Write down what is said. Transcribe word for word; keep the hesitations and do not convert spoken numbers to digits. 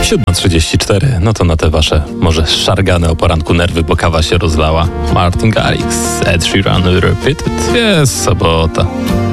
siódma trzydzieści cztery, no to na te wasze może szargane o poranku nerwy, bo kawa się rozlała. Martin Garrix, Ed Sheeran, Repeated, jest sobota.